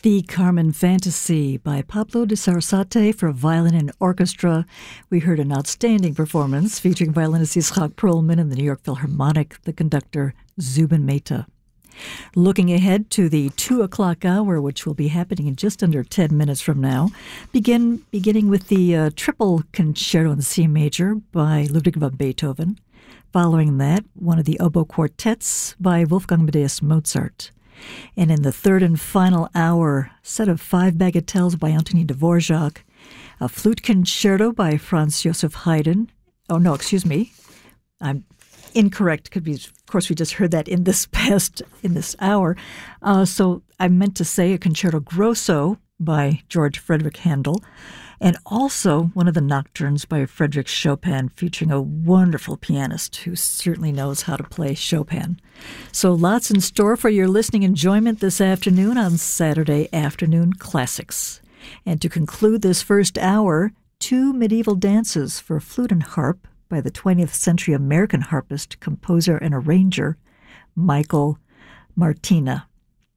The Carmen Fantasy by Pablo de Sarasate for violin and orchestra. We heard an outstanding performance featuring violinist Yitzhak Perlman and the New York Philharmonic, the conductor Zubin Mehta. Looking ahead to the 2 o'clock hour, which will be happening in just under 10 minutes from now, beginning with the triple concerto in C major by Ludwig van Beethoven. Following that, one of the oboe quartets by Wolfgang Amadeus Mozart. And in the third and final hour, set of 5 bagatelles by Antonin Dvorak, a flute concerto by Franz Joseph Haydn. Oh, no, excuse me. I'm incorrect because, of course, we just heard that in this hour. So I meant to say a concerto grosso by George Frederick Handel, and also one of the nocturnes by Frédéric Chopin, featuring a wonderful pianist who certainly knows how to play Chopin. So lots in store for your listening enjoyment this afternoon on Saturday Afternoon Classics. And to conclude this first hour, 2 medieval dances for flute and harp by the 20th century American harpist, composer, and arranger Michael Amorosi,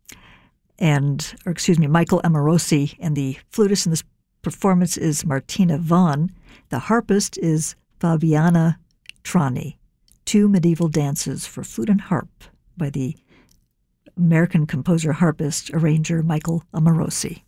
and the flutist in this performance is Martina Vaughn. The harpist is Fabiana Trani. 2 medieval dances for flute and harp by the American composer, harpist, arranger Michael Amorosi.